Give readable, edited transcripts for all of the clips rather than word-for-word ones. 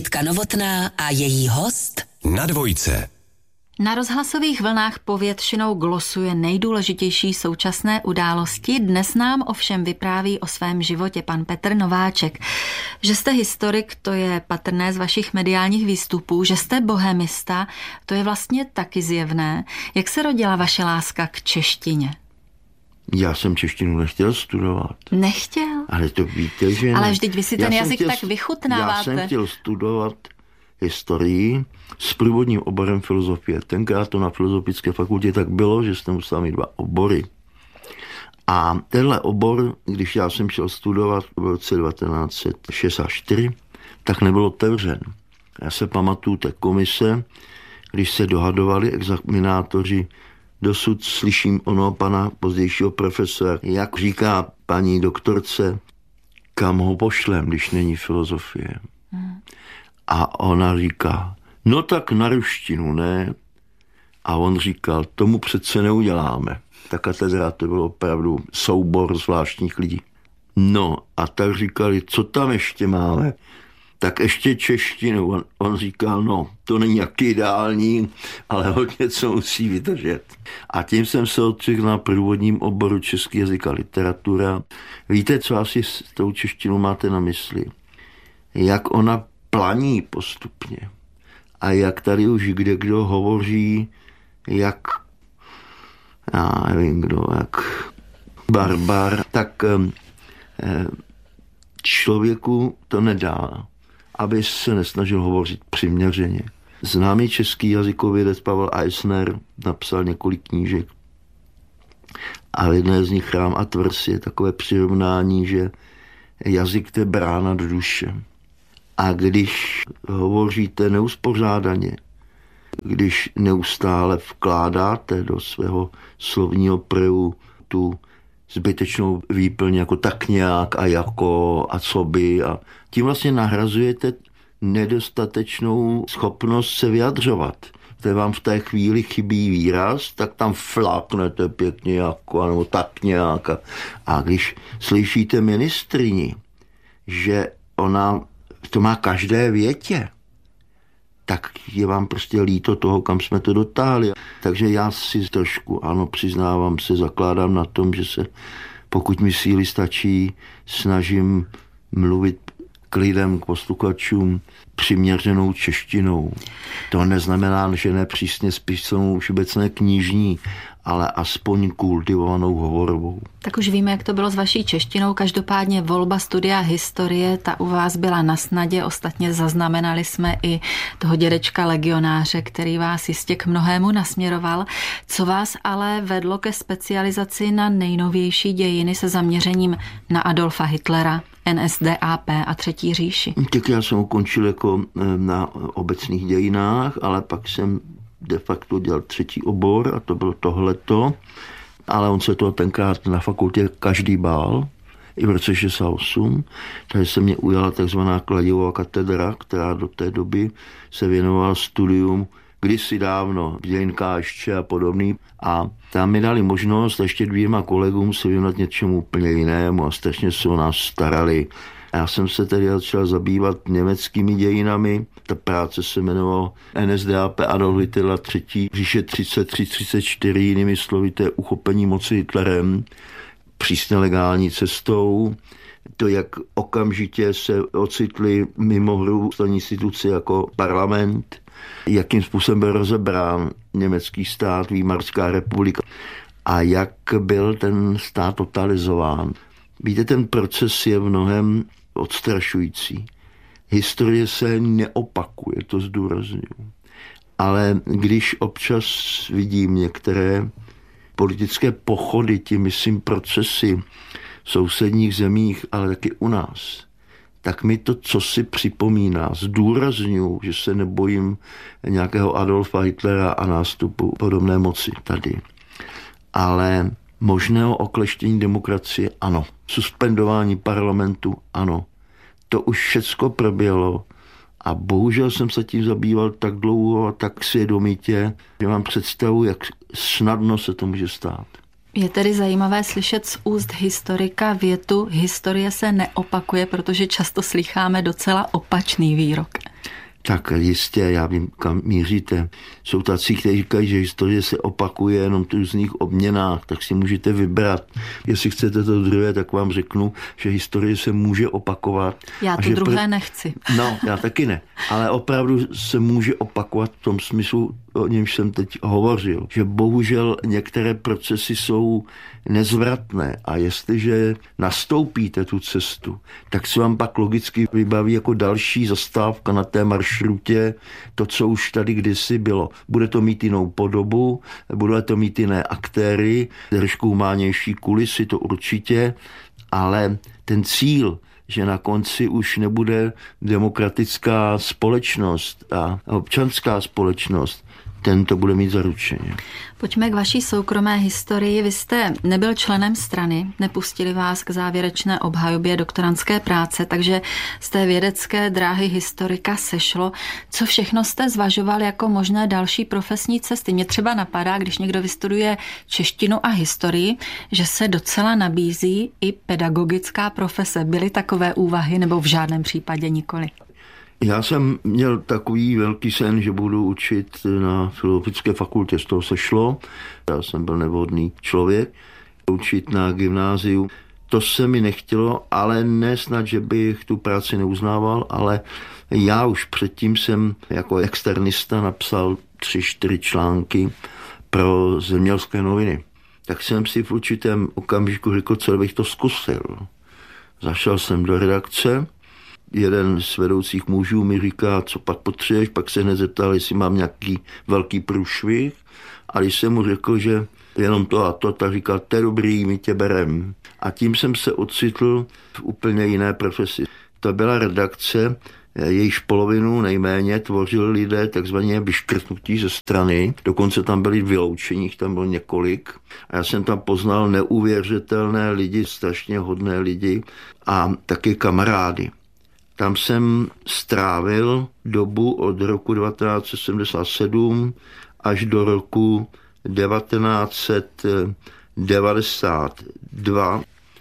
Jitka Novotná a její host na Dvojce. Na rozhlasových vlnách povětšinou glosuje nejdůležitější současné události. Dnes nám ovšem vypráví o svém životě pan Petr Nováček. Že jste historik, to je patrné z vašich mediálních výstupů. Že jste bohemista, to je vlastně taky zjevné. Jak se rodila vaše láska k češtině? Já jsem češtinu nechtěl studovat. Nechtěl? Ale to víte, že Ale ne. vždyť vy si ten jazyk tak vychutnáváte. Já jsem chtěl studovat historii s průvodním oborem filozofie. Tenkrát to na Filozofické fakultě tak bylo, že jsem musel mít 2 obory. A tenhle obor, když já jsem šel studovat v roce 1964, tak nebyl otevřen. Já se pamatuju té komise, když se dohadovali examinátoři. Dosud slyším ono pana pozdějšího profesora, jak říká paní doktorce, kam ho pošlem, když není filozofie. A ona říká, no tak na ruštinu, ne? A on říkal, tomu přece neuděláme. Ta katedra, to byl opravdu soubor zvláštních lidí. No a tak říkali, co tam ještě máme? Tak ještě češtinu. On říkal, no, to není jak ideální, ale hodně co musí vydržet. A tím jsem se odstřihl na průvodním oboru český jazyk a literatura. Víte, co asi s tou češtinou máte na mysli? Jak ona planí postupně. A jak tady už kdo hovoří, jak, já nevím kdo, jak barbar, tak člověku to nedá, aby se nesnažil hovořit přiměřeně. Známý český jazykovědec Pavel Eisner napsal několik knížek a v jedné z nich Chrám a tvrz je takové přirovnání, že jazyk to je brána do duše. A když hovoříte neuspořádaně, když neustále vkládáte do svého slovního projevu tu zbytečnou výplň jako tak nějak a jako a co by a tím vlastně nahrazujete nedostatečnou schopnost se vyjadřovat. To vám v té chvíli chybí výraz, tak tam fláknete pěkně jako, nebo tak nějak. A když slyšíte ministryni, že ona to má každé větě, tak je vám prostě líto toho, kam jsme to dotáhli. Takže já si trošku, ano, přiznávám se, zakládám na tom, že se, pokud mi síly stačí, snažím mluvit k lidem, k posluchačům přiměřenou češtinou. To neznamená, že ne přísně spísanou už obecné knižní, ale aspoň kultivovanou hovorovou. Tak už víme, jak to bylo s vaší češtinou. Každopádně volba studia historie, ta u vás byla na snadě. Ostatně zaznamenali jsme i toho dědečka legionáře, který vás jistě k mnohému nasměroval. Co vás ale vedlo ke specializaci na nejnovější dějiny se zaměřením na Adolfa Hitlera, NSDAP a Třetí říši? Tak já jsem ukončil jako na obecných dějinách, ale pak jsem de facto dělal 3. obor a to bylo tohleto, ale on se toho tenkrát na fakultě každý bál, i v roce 68, takže se mě ujala takzvaná Kladiová katedra, která do té doby se věnovala studium kdysi dávno, dějin KSČ a podobný. A tam mi dali možnost ještě 2 kolegům se věnovat něčemu úplně jinému a strašně se o nás starali. Já jsem se tedy začal zabývat německými dějinami. Ta práce se jmenovala NSDAP Adolf Hitler Třetí říše 33-34, jinými slovy, to je uchopení moci Hitlerem přísně legální cestou. To, jak okamžitě se ocitli mimo hru instituce jako parlament, jakým způsobem byl rozebrán německý stát, Výmarská republika a jak byl ten stát totalizován. Víte, ten proces je mnohem odstrašující. Historie se neopakuje, to zdůrazňuji. Ale když občas vidím některé politické pochody, tím myslím procesy v sousedních zemích, ale taky u nás, tak mi to cosi připomíná. Zdůrazňuji, že se nebojím nějakého Adolfa Hitlera a nástupu podobné moci tady. Ale možného okleštění demokracie, ano. Suspendování parlamentu, ano. To už všecko proběhlo a bohužel jsem se tím zabýval tak dlouho a tak svědomitě, že mám představu, jak snadno se to může stát. Je tedy zajímavé slyšet z úst historika větu historie se neopakuje, protože často slýcháme docela opačný výrok. Tak jistě, já vím, kam míříte. Jsou tací, kteří říkají, že historie se opakuje jenom v různých obměnách, tak si můžete vybrat. Jestli chcete to druhé, tak vám řeknu, že historie se může opakovat. Já to druhé nechci. No, já taky ne. Ale opravdu se může opakovat v tom smyslu, o němž jsem teď hovořil, že bohužel některé procesy jsou nezvratné a jestliže nastoupíte tu cestu, tak se vám pak logicky vybaví jako další zastávka na té maršrutě to, co už tady kdysi bylo. Bude to mít jinou podobu, bude to mít jiné aktéry, trošku humánější kulisy, to určitě, ale ten cíl, že na konci už nebude demokratická společnost a občanská společnost, ten to bude mít zaručeně. Pojďme k vaší soukromé historii. Vy jste nebyl členem strany, nepustili vás k závěrečné obhajobě doktorandské práce, takže z té vědecké dráhy historika sešlo. Co všechno jste zvažoval jako možné další profesní cesty? Mě třeba napadá, když někdo vystuduje češtinu a historii, že se docela nabízí i pedagogická profese. Byly takové úvahy nebo v žádném případě nikoli? Já jsem měl takový velký sen, že budu učit na filozofické fakultě, z toho se šlo. Já jsem byl nevhodný člověk. Učit na gymnáziu, to se mi nechtělo, ale ne snad, že bych tu práci neuznával, ale já už předtím jsem jako externista napsal 3-4 články pro Zemědělské noviny. Tak jsem si v určitém okamžiku řekl, co bych to zkusil. Zašel jsem do redakce. Jeden z vedoucích mužů mi říká, co pak potřebuješ, pak se hned zeptal, jestli mám nějaký velký průšvih. A když jsem mu řekl, že jenom to a to, tak říkal, to je dobrý, my tě berem. A tím jsem se ocitl v úplně jiné profesi. To byla redakce, jejíž polovinu nejméně tvořili lidé takzvaně vyškrtnutí ze strany. Dokonce tam byli vyloučení, tam bylo několik. A já jsem tam poznal neuvěřitelné lidi, strašně hodné lidi a taky kamarády. Tam jsem strávil dobu od roku 1977 až do roku 1992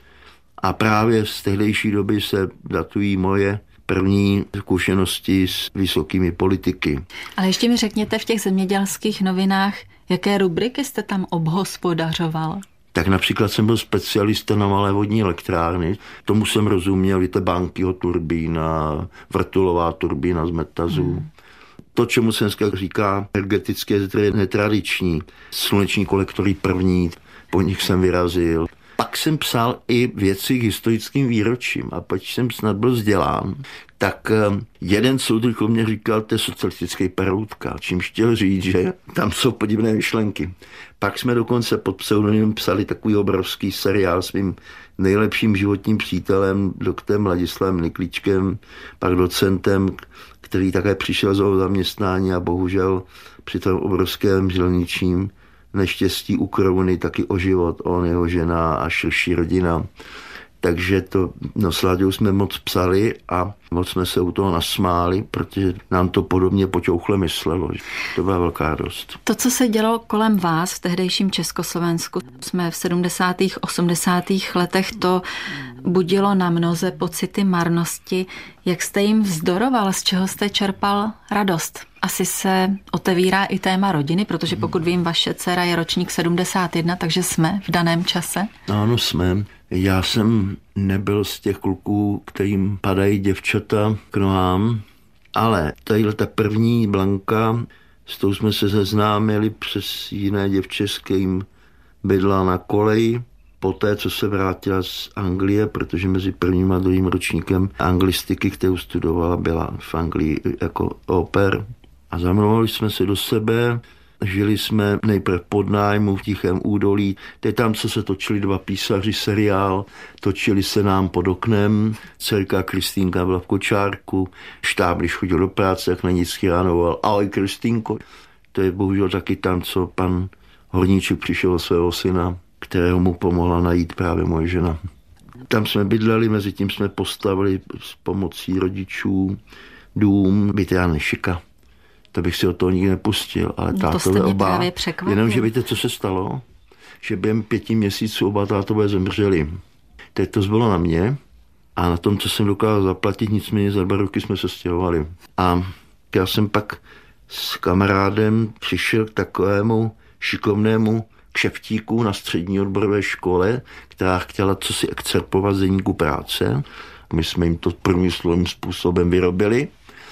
a právě z tehdejší doby se datují moje první zkušenosti s vysokými politiky. Ale ještě mi řekněte v těch Zemědělských novinách, jaké rubriky jste tam obhospodařoval? Tak například jsem byl specialista na malé vodní elektrárny. Tomu jsem rozuměl, víte, Bankyho turbína, vrtulová turbína z Metazu. To, čemu se dneska říká energetické zdroje netradiční. Sluneční kolektory první, po nich jsem vyrazil. Pak jsem psal i věci k historickým výročím a pak jsem snad byl vzdělán. Tak jeden soudruh o mě říkal, to je socialistický peroutka, čímž chtěl říct, že tam jsou podivné myšlenky. Pak jsme dokonce pod pseudonymem psali takový obrovský seriál s mým nejlepším životním přítelem, doktorem Ladislavem Niklíčkem, pak docentem, který také přišel z zaměstnání a bohužel při tom obrovském želničním neštěstí u Krouny taky o život, on, jeho žena a širší rodina. Takže to s Láďou jsme moc psali a moc jsme se u toho nasmáli, protože nám to podobně poťouchle myslelo. To byla velká radost. To, co se dělo kolem vás v tehdejším Československu, jsme v 70. 80. letech, to budilo na mnoze pocity marnosti. Jak jste jim vzdoroval, z čeho jste čerpal radost? Asi se otevírá i téma rodiny, protože pokud vím, vaše dcera je ročník 71, takže jsme v daném čase. Ano, jsme. Já jsem nebyl z těch kluků, kterým padají děvčata k nohám, ale tadyhle ta první Blanka, s tou jsme se seznámili přes jiné děvče, s kterým bydla na koleji. Poté, co se vrátila z Anglie, protože mezi prvním a druhým ročníkem anglistiky, kterou studovala, byla v Anglii jako oper. A zamluvili jsme se do sebe, žili jsme nejprve pod nájmu v Tichém údolí. Teď tam, co se točili 2 písaři seriál, točili se nám pod oknem. Dcerka Kristýnka byla v kočárku, štáb, když chodil do práce, jak na nic chyránoval. Ahoj Kristýnko. To je bohužel taky tam, co pan Horníček přišel o svého syna, kterého mu pomohla najít právě moje žena. Tam jsme bydleli, mezi tím jsme postavili s pomocí rodičů dům, byt Jana Šika. To bych si od toho nikdy nepustil, ale tátové oba. Jenomže víte, co se stalo? Že během 5 měsíců oba tátové zemřeli. Teď to zbylo na mě a na tom, co jsem dokázal zaplatit, nicméně za 2 roky jsme se stěhovali. A Já jsem pak s kamarádem přišel k takovému šikovnému kšeftíku na střední odborové škole, která chtěla cosi excerpovat z deníku práce. My jsme jim to průmyslovým způsobem vyrobili.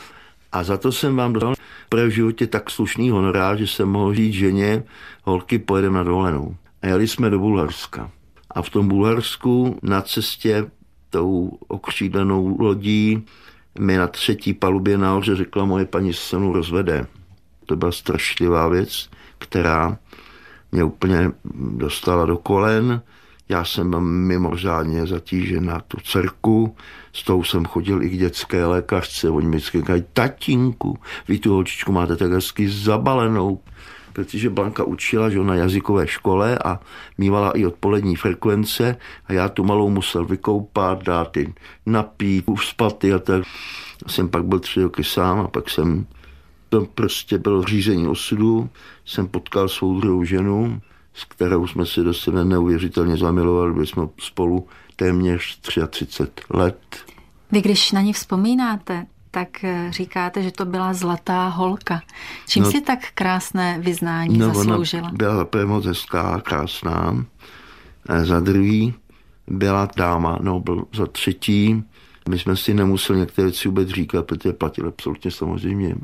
A za to jsem vám dostal v životě tak slušný honorář, že jsem mohl říct ženě, holky, pojedeme na dovolenou. A jeli jsme do Bulharska. A v tom Bulharsku na cestě tou okřídlenou lodí mi na 3. palubě nahoře řekla moje paní, se mnou rozvede. To byla strašlivá věc, která mě úplně dostala do kolen. Já jsem byl mimořádně zatížen na tu dcerku, s tou jsem chodil i k dětské lékařce, oni mi říkají, tatínku, vy tu holčičku máte tak hezky zabalenou, protože Blanka učila, že na jazykové škole a mívala i odpolední frekvence a já tu malou musel vykoupat, dát ji napít, uspat a tak. Jsem pak byl 3 roky sám a pak jsem, to prostě bylo řízení osudu, jsem potkal svou druhou ženu, s kterou jsme se do sebe neuvěřitelně zamilovali, byli jsme spolu téměř 33 let. Vy když na ní vzpomínáte, tak říkáte, že to byla zlatá holka. Čím si tak krásné vyznání zasloužila? Ona byla za prvé moc hezká, krásná. A za druhý byla dáma, byl za třetí. My jsme si nemuseli některé věci vůbec říkat, protože platili absolutně samozřejmě.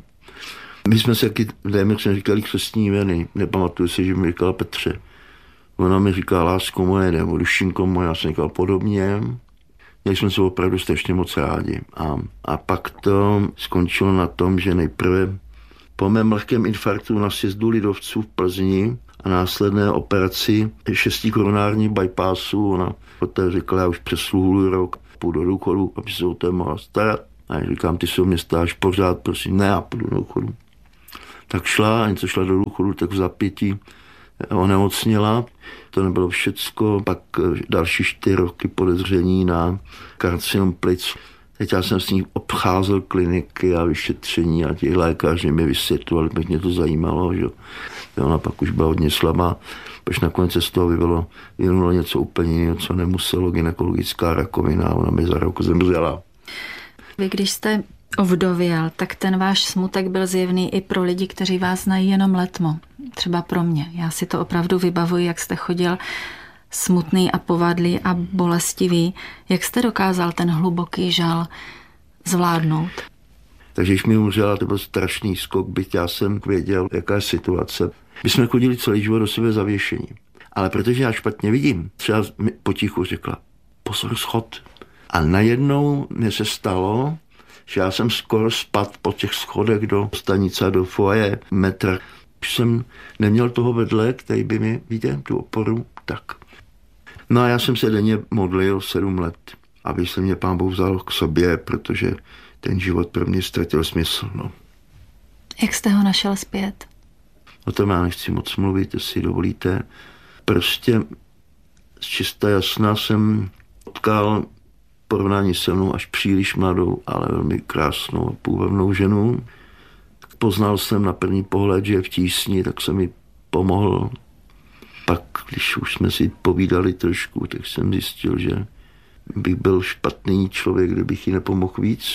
My jsme se taky téměř říkali křestní jmény. Nepamatuju si, že mi říkala Petře. Ona mi říkala lásko moje, nebo dušinko moje, já jsem říkal podobně. Měli jsme se opravdu strašně moc rádi. A pak to skončilo na tom, že nejprve po mém lehkém infarktu na sjezdu lidovců v Plzni a následné operaci 6 koronární bypassu, ona poté řekla, já už přesluhuji rok, půjdu do důchodu, aby se o té mohla starat. A já říkám, ty se o mě stáš pořád, prosím, ne, já půjdu do důchodu. Tak šla, a něco šla do důchodu, tak v zápětí onemocněla. To nebylo všecko, pak další 4 roky podezření na karcinom plic. Teď já jsem s ní obcházel kliniky a vyšetření a ti lékaři mi vysvětlovali, protože mě to zajímalo, že ona pak už byla hodně slabá, protože nakonec se z toho vyvinulo něco úplně jiného, co nemuselo, gynekologická rakovina, a ona mi za rok zemřela. Vy když jste ovdověl, tak ten váš smutek byl zjevný i pro lidi, kteří vás znají jenom letmo. Třeba pro mě. Já si to opravdu vybavuji, jak jste chodil smutný a povadlý a bolestivý. Jak jste dokázal ten hluboký žal zvládnout? Takže když mi umřela, to byl strašný skok, byť já jsem věděl, jaká je situace. My jsme chodili celý život do sebe zavěšení. Ale protože já špatně vidím, třeba mi potichu řekla, pozor, schod. A najednou mě se stalo, že já jsem skoro spadl po těch schodech do stanice, do foyer metra. Když jsem neměl toho vedle, který by mi, víte, tu oporu, tak. No a já jsem se denně modlil 7 let, aby se mě Pán Bůh vzal k sobě, protože ten život pro mě ztratil smysl. No. Jak jste ho našel zpět? O tom já nechci moc mluvit, jestli dovolíte. Prostě z čista jasna jsem potkal porovnání se mnou až příliš mladou, ale velmi krásnou a půvabnou ženu. Poznal jsem na první pohled, že je v tísni, tak jsem mi pomohl. Pak, když už jsme si povídali trošku, tak jsem zjistil, že bych byl špatný člověk, kdybych jí nepomohl víc.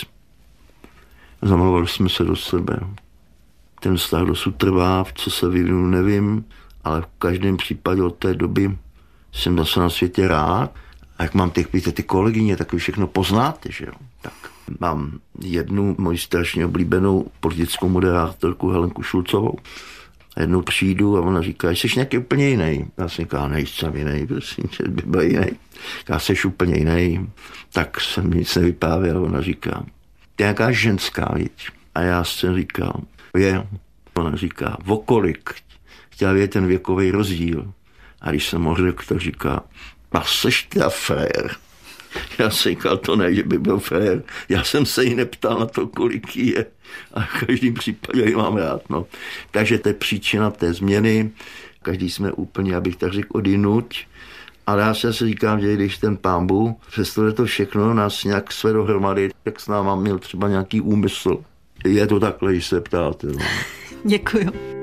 Zamilovali jsme se do sebe. Ten vztah dosud trvá, v co se vyvinul, nevím, ale v každém případě od té doby jsem zase na světě rád. A jak mám ty kolegyně, tak vy všechno poznáte, že jo? Tak mám jednu moji strašně oblíbenou politickou moderátorku Helenku Šulcovou. A jednou přijdu a ona říká, jsi nějaký úplně jiný. Já jsem říkal, nejsem jiný, prosím, že by byl jiný. Já jsi úplně jiný. Tak jsem nic nevyprávěl, ona říká, ty nějaká ženská, víš? A já jsem říkal, je. Ona říká, o kolik? Chtěla vědět ten věkový rozdíl. A když jsem ho řekl, tak říká, a seš teda frér. Já jsem říkal, to ne, že by byl frér. Já jsem se jí neptal na to, kolik jí je. A v každém případě ji mám rád. No. Takže to je příčina té změny. Každý jsme úplně, abych tak řekl, odjinuť. Ale já si říkám, že když ten Pán Bůh přesto to všechno nás nějak své dohromady, tak s náma měl třeba nějaký úmysl. Je to takhle, když se ptáte. No. Děkuju.